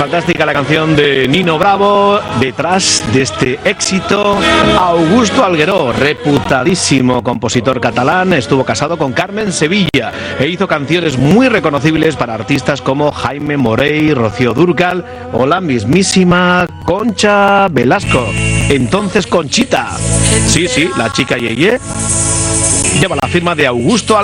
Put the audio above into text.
Fantástica la canción de Nino Bravo. Detrás de este éxito, Augusto Algueró, reputadísimo compositor catalán, estuvo casado con Carmen Sevilla e hizo canciones muy reconocibles para artistas como Jaime Morey, Rocío Dúrcal o la mismísima Concha Velasco. Entonces Conchita, sí, la chica Yeye, lleva la firma de Augusto